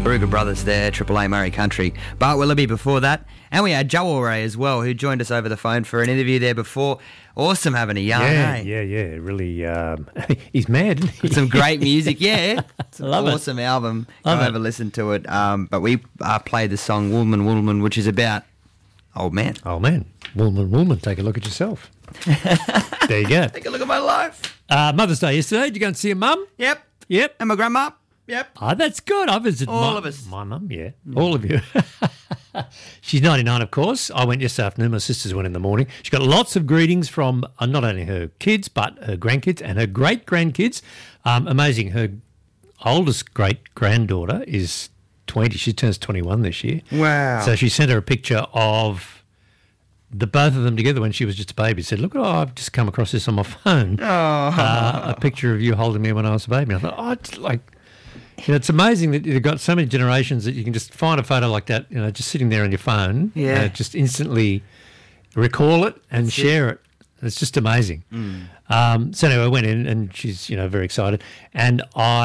Brugger Brothers there, Triple A Murray Country. Bart Willoughby before that. And we had Joe Ray as well, who joined us over the phone for an interview there before. Awesome having a yarn, Yeah. Really, he's mad, isn't he? Some great music, yeah. It's an Love it. awesome album. Love Go it. over listen to it. But we played the song Woolman, Woolman, which is about old man. Oh, man. Woolman, take a look at yourself. There you go. Take a look at my life. Mother's Day yesterday. Did you go and see your mum? Yep. Yep. And my grandma. Yep. Oh, that's good. I visited All of us. My mum, yeah. All of you. She's 99, of course. I went yesterday afternoon. My sisters went in the morning. She got lots of greetings from not only her kids, but her grandkids and her great-grandkids. Amazing. Her oldest great-granddaughter is 20. She turns 21 this year. Wow. So she sent her a picture of the both of them together when she was just a baby. Said, look, I've just come across this on my phone. A picture of you holding me when I was a baby. And I thought, it's like... You know, it's amazing that you've got so many generations that you can just find a photo like that, you know, just sitting there on your phone. Yeah. Just instantly recall it and share it. It's just amazing. So anyway, I went in and she's, you know, very excited. And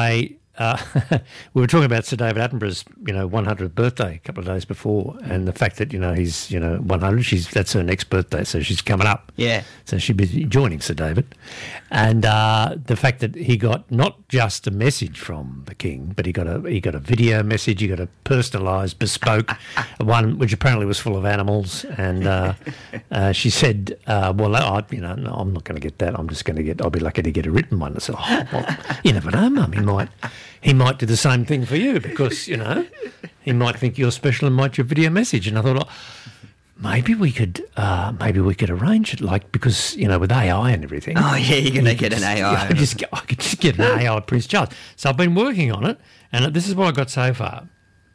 we were talking about Sir David Attenborough's, you know, 100th birthday a couple of days before, and the fact that, you know, he's, you know, 100. That's her next birthday, so she's coming up. Yeah. So she'll be joining Sir David, and the fact that he got not just a message from the King, but he got a video message. He got a personalised, bespoke one, which apparently was full of animals. And she said, "Well, I'm not going to get that. I'll be lucky to get a written one." I said, "Oh, well, you never know, Mum. He might do the same thing for you because, you know, he might think you're special and might your video message." And I thought, maybe we could arrange it, like, because, you know, with AI and everything. Oh, yeah, you're going to get an AI. I could just get an AI Prince Charles. So I've been working on it, and this is what I got so far.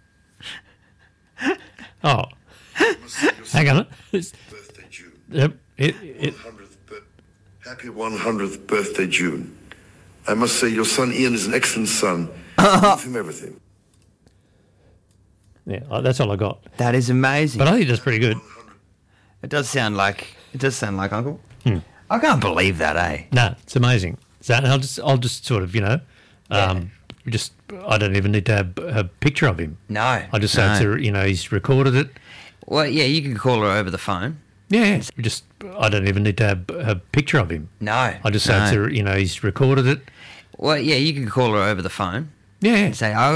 Oh, hang on. Birthday June. Yep. 100th Happy 100th birthday, June. I must say your son Ian is an excellent son. Give him everything. Yeah, that's all I got. That is amazing. But I think that's pretty good. It does sound like Uncle. I can't believe that, eh? No, it's amazing. So I'll just sort of, you know, I don't even need to have a picture of him. No. I just say, you know, he's recorded it. Well, yeah, you can call her over the phone. Yeah. I don't even need to have a picture of him. No. I just say, you know, he's recorded it. Well, yeah, you can call her over the phone. Yeah. And say,